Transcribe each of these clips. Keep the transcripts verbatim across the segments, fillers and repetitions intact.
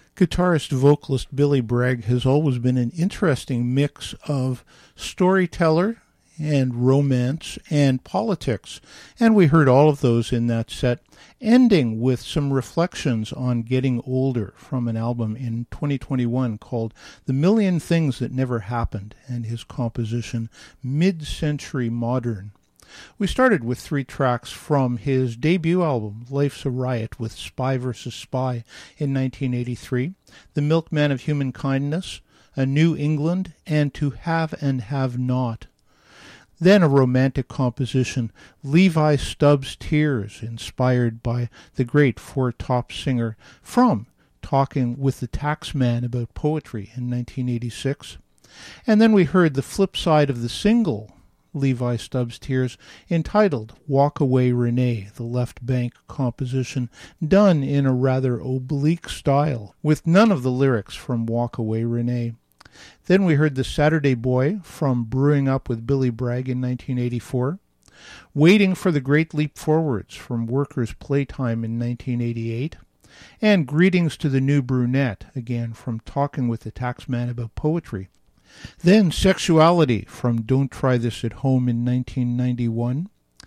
Guitarist-vocalist Billy Bragg has always been an interesting mix of storyteller and romance and politics, and we heard all of those in that set, ending with some reflections on getting older from an album in twenty twenty-one called The Million Things That Never Happened, and his composition Mid-Century Modern. We started with three tracks from his debut album, Life's a Riot, with Spy versus Spy in nineteen eighty-three, The Milkman of Human Kindness, A New England, and To Have and Have Not. Then a romantic composition, Levi Stubbs' Tears, inspired by the great Four Top singer from Talking with the Taxman About Poetry in nineteen eighty-six. And then we heard the flip side of the single, Levi Stubbs' Tears, entitled Walk Away Renee, the Left Bank composition done in a rather oblique style, with none of the lyrics from Walk Away Renee. Then we heard The Saturday Boy from Brewing Up with Billy Bragg in nineteen eighty-four, Waiting for the Great Leap Forwards from Workers' Playtime in nineteen eighty-eight, and Greetings to the New Brunette, again from Talking with the Taxman About Poetry. Then Sexuality from Don't Try This at Home in nineteen ninety-one,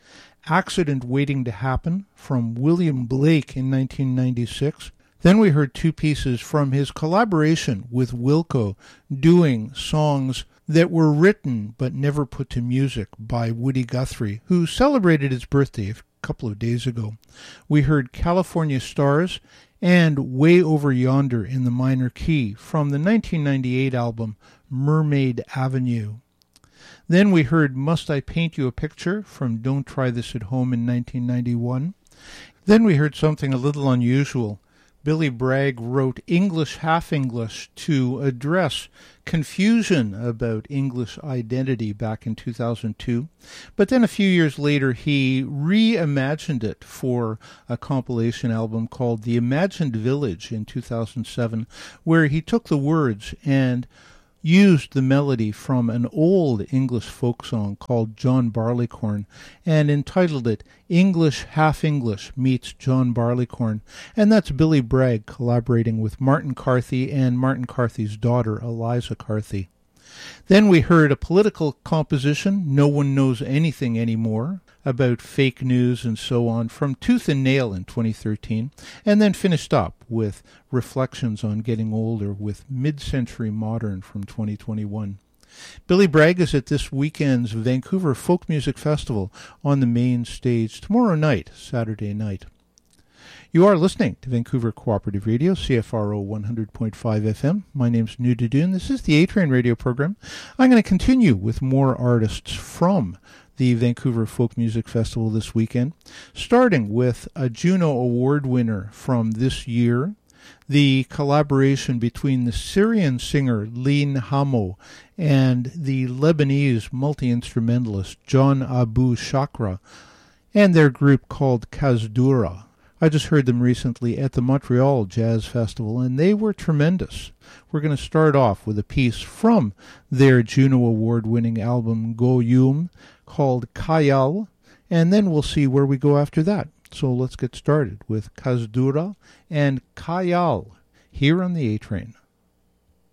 Accident Waiting to Happen from William Blake in nineteen ninety-six. Then we heard two pieces from his collaboration with Wilco, doing songs that were written but never put to music by Woody Guthrie, who celebrated his birthday a couple of days ago. We heard California Stars and Way Over Yonder in the minor key from the nineteen ninety-eight album Mermaid Avenue. Then we heard Must I Paint You a Picture from Don't Try This at Home in nineteen ninety-one. Then we heard something a little unusual. Billy Bragg wrote English Half-English to address confusion about English identity back in two thousand two. But then a few years later, he reimagined it for a compilation album called The Imagined Village in two thousand seven, where he took the words and used the melody from an old English folk song called John Barleycorn and entitled it English Half-English Meets John Barleycorn. And that's Billy Bragg collaborating with Martin Carthy and Martin Carthy's daughter, Eliza Carthy. Then we heard a political composition, No One Knows Anything Anymore, about fake news and so on, from Tooth and Nail in twenty thirteen, and then finished up with reflections on getting older with Mid-Century Modern from twenty twenty-one. Billy Bragg is at this weekend's Vancouver Folk Music Festival on the main stage tomorrow night, Saturday night. You are listening to Vancouver Cooperative Radio, C F R O one hundred point five F M. My name's New Dudoon. This is the A-Train radio program. I'm going to continue with more artists from the Vancouver Folk Music Festival this weekend, starting with a Juno Award winner from this year, the collaboration between the Syrian singer Lin Hamo and the Lebanese multi-instrumentalist John Abu Shakra, and their group called Kazdura. I just heard them recently at the Montreal Jazz Festival, and they were tremendous. We're going to start off with a piece from their Juno Award-winning album Goyum called Kayal, and then we'll see where we go after that. So let's get started with Kazdura and Kayal here on the A-Train.